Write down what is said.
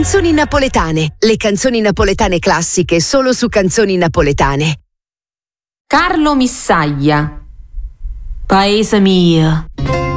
Canzoni napoletane, le canzoni napoletane classiche solo su Canzoni Napoletane. Carlo Missaglia, Paese mio.